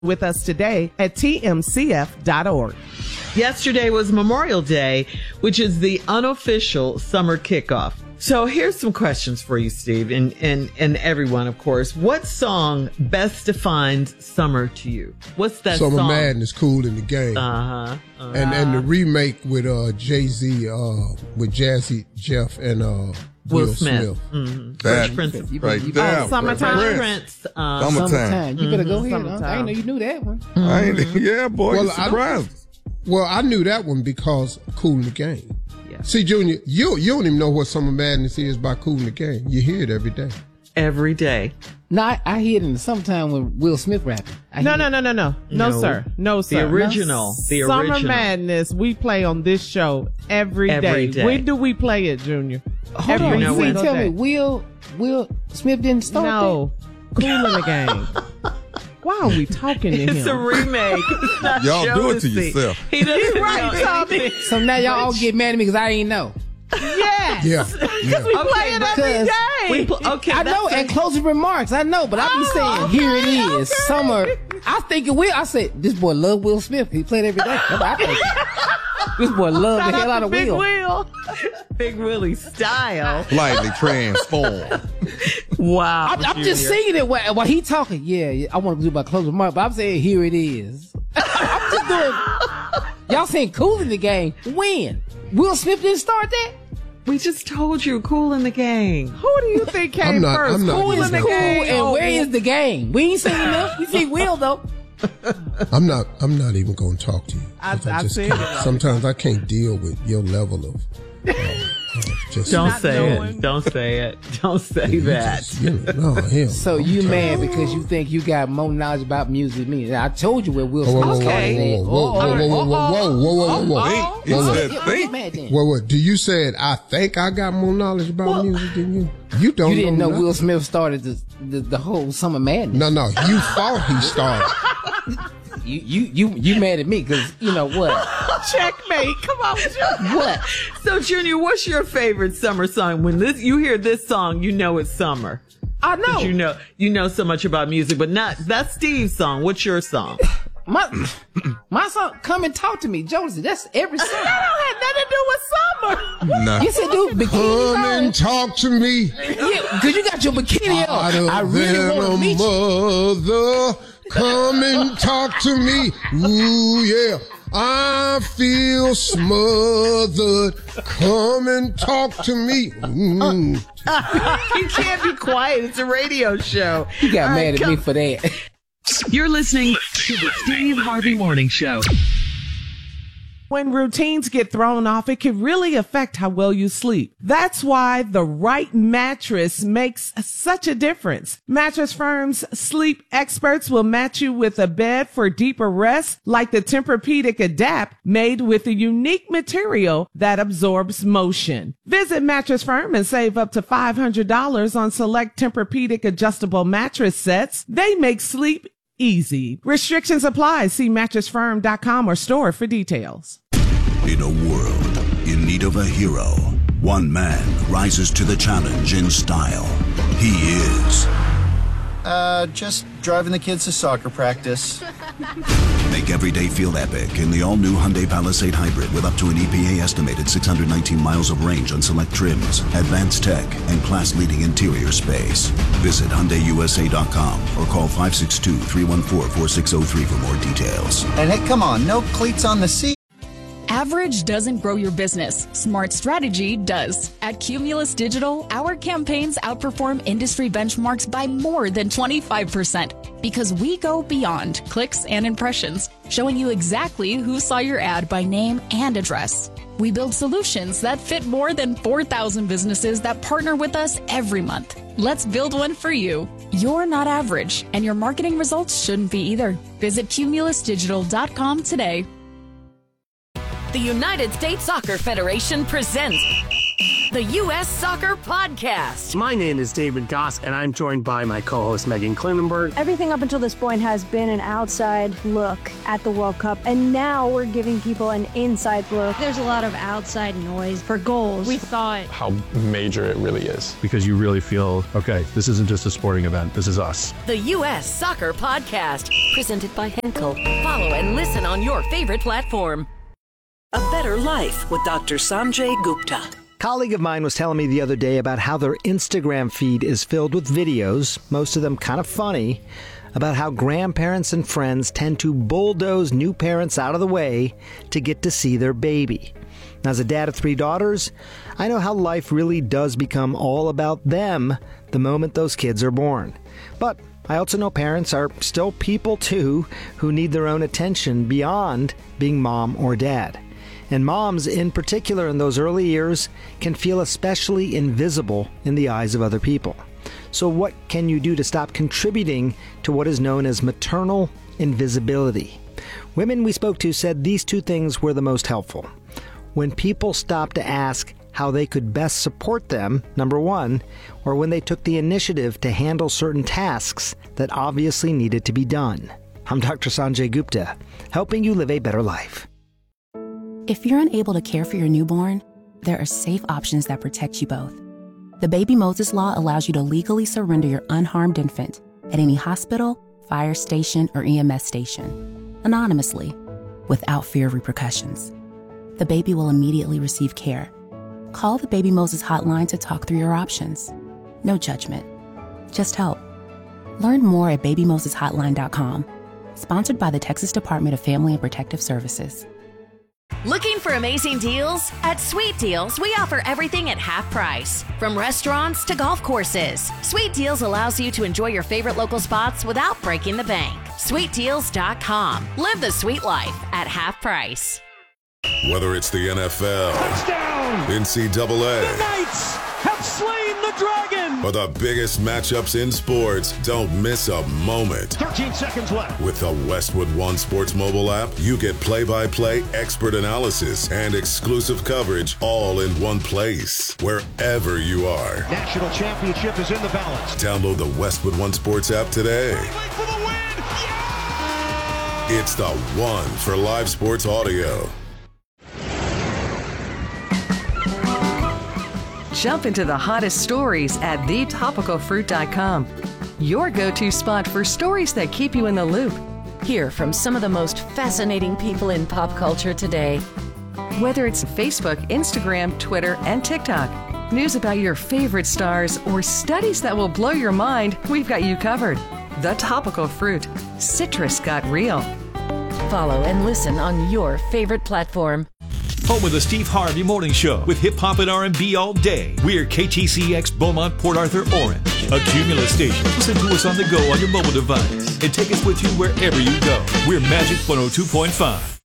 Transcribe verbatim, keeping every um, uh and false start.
with us today at T M C F dot org. Yesterday was Memorial Day, which is the unofficial summer kickoff. So here's some questions for you, Steve, and, and, and everyone, of course. What song best defines summer to you? What's that Summer song? Summer Madness, Kool in the Game. Uh-huh. uh-huh. And and the remake with uh, Jay-Z, uh, with Jazzy Jeff and uh, Will, Will Smith. Smith. Mm-hmm. That, Prince. right You there. Oh, Summertime. Prince. Prince. Uh, Summertime. Summertime. You better go Mm-hmm. ahead. Huh? I didn't know you knew that one. Mm-hmm. I ain't, yeah, boy, Well, you surprised. I, well, I knew that one because Kool in the Game. Yeah. See, Junior, you you don't even know what Summer Madness is by Kool in the Game. You hear it every day. Every day. No, I, I hear it in the summertime when Will Smith rapping. I No, hear no, it. no, no, no. No, No. sir. No, sir. The original. The Summer original. Madness, we play on this show every day. Every day. When do we play it, Junior? Hold Every on, know you when. can't tell me day. Will Will Smith didn't start No. Cool in the Game. Why are we talking to It's a him? remake. It's not Y'all show do it to see. yourself. He doesn't know right, Tommy. anything. that? So now y'all all get mad at me because I ain't know. Yes. Yeah. yeah. We Okay, play it but- every Because day. We pl- okay, I know, that's and closing remarks, I know, but I be Oh, saying, okay, here it is, okay. summer. I think it will. I said, this boy love Will Smith. He played every day. That's what I think. This boy love Shout the hell out out to of Big Will. Will. Big Willie style. Slightly transformed. Wow. I'm, I'm just Junior. singing it while, while he talking. Yeah, yeah, I want to do my closing remarks, but I'm saying, here it is. I'm just doing, y'all saying Kool in the Game. When? Will Smith didn't start that? We just told you, Kool in the Gang. Who do you think came I'm not- first? I'm not Cool even in the gonna- Game. And or where is the game? We ain't seen enough. We see Will though. I'm not. I'm not even going to talk to you. I- 'Cause I just said can't- it. Sometimes I can't deal with your level of. Uh, uh, just, Don't Not say knowing. it. Don't say it. Don't say you that. just, you know, no, hell. So you mad because you think you got more knowledge about music than me? I told you where Will Whoa, Smith whoa, whoa, started whoa, at. whoa, whoa, whoa, whoa, whoa, whoa, whoa, whoa, whoa. Think. He Whoa, said Yeah, think. you mad then? Wait, wait. Do you said I think I got more knowledge about music than you? You don't. You didn't know nothing. Will Smith started the the, the whole Summer Madness. No, no. You thought he started. You you you you mad at me because you know what? Checkmate. Come on, Junior. What? So, Junior, what's your favorite summer song? When this you hear this song, you know it's summer. I know. You know you know so much about music, but not that's Steve's song. What's your song? My my song, Come and Talk to Me, Josie. That's every song. That had nothing to do with summer. Nah. Yes, it do. Bikini Come on. and talk to me. Yeah, because you got your bikini Out on. of I really want to a meet you. mother. Come and talk to me. Ooh, yeah. I feel smothered. Come and talk to me. Mm. You can't be quiet. It's a radio show. You got All mad right, at come- me for that. You're listening to the Steve Harvey Morning Show. When routines get thrown off, it can really affect how well you sleep. That's why the right mattress makes such a difference. Mattress Firm's sleep experts will match you with a bed for deeper rest, like the Tempur-Pedic Adapt, made with a unique material that absorbs motion. Visit Mattress Firm and save up to five hundred dollars on select Tempur-Pedic adjustable mattress sets. They make sleep easy. Restrictions apply. See mattress firm dot com or store for details. In a world in need of a hero, one man rises to the challenge in style. He is. Uh, just driving the kids to soccer practice. Make every day feel epic in the all-new Hyundai Palisade Hybrid with up to an E P A-estimated six hundred nineteen miles of range on select trims, advanced tech, and class-leading interior space. Visit Hyundai U S A dot com or call five six two, three one four, four six zero three for more details. And hey, come on, no cleats on the seat. Average doesn't grow your business. Smart strategy does. At Cumulus Digital, our campaigns outperform industry benchmarks by more than twenty-five percent because we go beyond clicks and impressions, showing you exactly who saw your ad by name and address. We build solutions that fit more than four thousand businesses that partner with us every month. Let's build one for you. You're not average, and your marketing results shouldn't be either. Visit cumulus digital dot com today. The United States Soccer Federation presents the U S Soccer Podcast. My name is David Goss, and I'm joined by my co-host Megan Klinenberg. Everything up until this point has been an outside look at the World Cup, and now we're giving people an inside look. There's a lot of outside noise for goals. We thought how major it really is. Because you really feel, okay, this isn't just a sporting event, this is us. The U S Soccer Podcast, presented by Henkel. Follow and listen on your favorite platform. A Better Life with Doctor Sanjay Gupta. A colleague of mine was telling me the other day about how their Instagram feed is filled with videos, most of them kind of funny, about how grandparents and friends tend to bulldoze new parents out of the way to get to see their baby. As a dad of three daughters, I know how life really does become all about them the moment those kids are born. But I also know parents are still people too who need their own attention beyond being mom or dad. And moms, in particular in those early years, can feel especially invisible in the eyes of other people. So what can you do to stop contributing to what is known as maternal invisibility? Women we spoke to said these two things were the most helpful. When people stopped to ask how they could best support them, number one, or when they took the initiative to handle certain tasks that obviously needed to be done. I'm Doctor Sanjay Gupta, helping you live a better life. If you're unable to care for your newborn, there are safe options that protect you both. The Baby Moses Law allows you to legally surrender your unharmed infant at any hospital, fire station, or E M S station, anonymously, without fear of repercussions. The baby will immediately receive care. Call the Baby Moses hotline to talk through your options. No judgment, just help. Learn more at baby moses hotline dot com. Sponsored by the Texas Department of Family and Protective Services. Looking for amazing deals? At Sweet Deals, we offer everything at half price. From restaurants to golf courses, Sweet Deals allows you to enjoy your favorite local spots without breaking the bank. sweet deals dot com. Live the sweet life at half price. Whether it's the N F L, touchdown, N C double A, the Knights have slain the dragon, or the biggest matchups in sports, don't miss a moment. thirteen seconds left. With the Westwood One Sports mobile app, you get play-by-play, expert analysis, and exclusive coverage all in one place, wherever you are. National championship is in the balance. Download the Westwood One Sports app today. For the win. Yeah! It's the one for live sports audio. Jump into the hottest stories at the topical fruit dot com. Your go-to spot for stories that keep you in the loop. Hear from some of the most fascinating people in pop culture today. Whether it's Facebook, Instagram, Twitter, and TikTok, news about your favorite stars, or studies that will blow your mind, we've got you covered. The Topical Fruit. Citrus got real. Follow and listen on your favorite platform. Home of the Steve Harvey Morning Show with hip hop and R and B all day. We're K T C X Beaumont, Port Arthur, Orange. A Cumulus station. Listen to us on the go on your mobile device and take us with you wherever you go. We're Magic one oh two point five.